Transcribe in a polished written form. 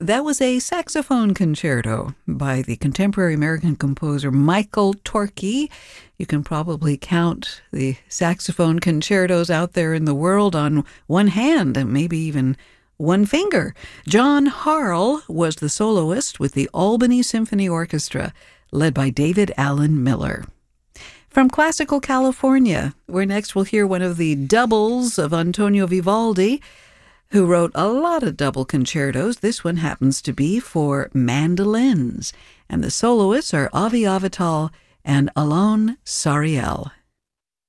That was a saxophone concerto by the contemporary American composer Michael Torke. You can probably count the saxophone concertos out there in the world on one hand and maybe even one finger. John Harle was the soloist with the Albany Symphony Orchestra, led by David Allen Miller. From classical California, where next we'll hear one of the doubles of Antonio Vivaldi, who wrote a lot of double concertos. This one happens to be for mandolins, and the soloists are Avi Avital and Alon Sariel.